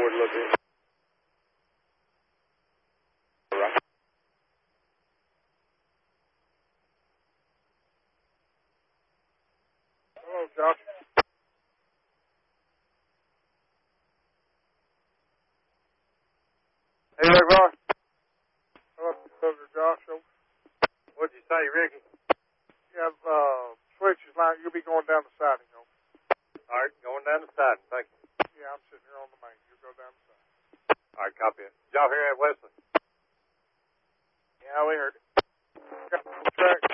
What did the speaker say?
forward a little bit. All right. Hello, Josh. Hey there, Roy. Hello, Josh. What'd you say, Ricky? You have switches line. You'll be going down the siding, All right, going down the side. Thank you. Yeah, I'm sitting here on the main. You go down the side. All right, copy it. Y'all hear that, Wesley? Yeah, we heard it. Got the track